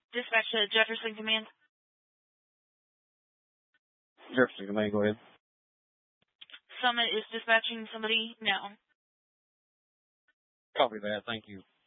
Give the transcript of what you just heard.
Dispatch to Jefferson Command. Jefferson Command, go ahead. Summit is dispatching somebody now. Copy that, thank you.